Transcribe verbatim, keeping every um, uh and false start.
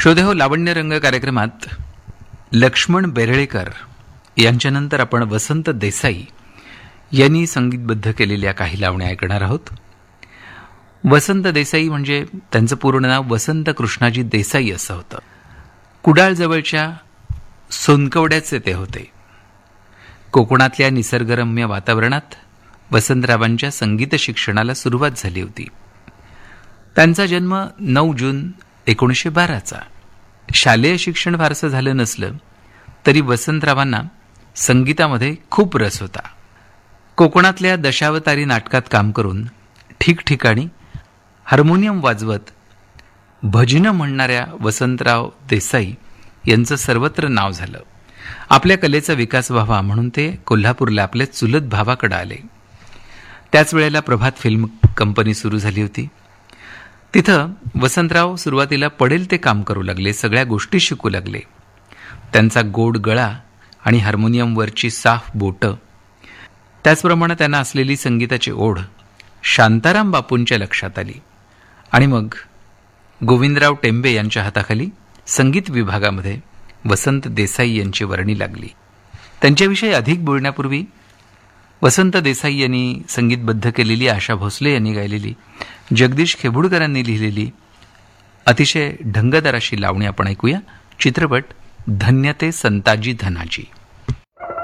श्रोतेहो, लावण्य रंग कार्यक्रमात लक्ष्मण बेर्ळेकर यांच्यानंतर आपण वसंत देसाई यांनी संगीतबद्ध केलेल्या काही लावण्या ऐकणार आहोत. वसंत देसाई म्हणजे त्यांचं पूर्ण नाव वसंत कृष्णाजी देसाई असं होतं. कुडाळजवळच्या सोनकवड्याचे ते होते. कोकणातल्या निसर्गरम्य वातावरणात वसंतरावांच्या संगीत शिक्षणाला सुरुवात झाली होती. त्यांचा जन्म नऊ जून एकोणीसशे बाराचा. शालेय शिक्षण फारसं झालं नसलं तरी वसंतरावांना संगीतामध्ये खूप रस होता. कोकणातल्या दशावतारी नाटकात काम करून ठिकठिकाणी हार्मोनियम वाजवत भजनं म्हणणाऱ्या वसंतराव देसाई यांचं सर्वत्र नाव झालं. आपल्या कलेचा विकास व्हावा म्हणून ते कोल्हापूरला आपल्या चुलत भावाकडे आले. त्याच वेळेला प्रभात फिल्म कंपनी सुरू झाली होती. तिथं वसंतराव सुरुवातीला पडेल ते काम करू लागले, सगळ्या गोष्टी शिकू लागले. त्यांचा गोड गळा आणि हार्मोनियमवरची साफ बोटं, त्याचप्रमाणे त्यांना असलेली संगीताची ओढ शांताराम बापूंच्या लक्षात आली आणि मग गोविंदराव टेंबे यांच्या हाताखाली संगीत विभागामध्ये वसंत देसाई यांची वर्णी लागली. त्यांच्याविषयी अधिक बोलण्यापूर्वी वसंत देसाई यांनी संगीतबद्ध केलेली, आशा भोसले यांनी गायलेली, जगदीश खेबुडकरांनी लिहिलेली अतिशय ढंगदार अशी लावणी आपण ऐकूया. चित्रपट धन्य ते संताजी धनाजी.